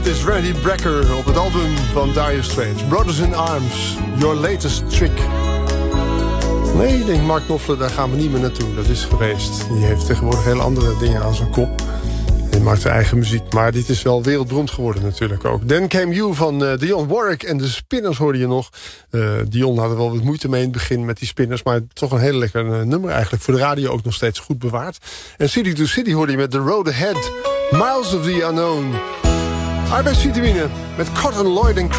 Het is Randy Brecker op het album van Dire Straits. Brothers in Arms, Your Latest Trick. Nee, ik denk Mark Knopfler, daar gaan we niet meer naartoe. Dat is geweest. Die heeft tegenwoordig hele andere dingen aan zijn kop. Hij maakt zijn eigen muziek. Maar dit is wel wereldberoemd geworden natuurlijk ook. Then Came You van Dionne Warwick en de Spinners hoorde je nog. Dionne had er wel wat moeite mee in het begin met die Spinners. Maar toch een heel lekker nummer eigenlijk. Voor de radio ook nog steeds goed bewaard. En City to City hoorde je met The Road Ahead. Miles of the Unknown. Arbeidsvitamine met Cotton, Lloyd en Craig.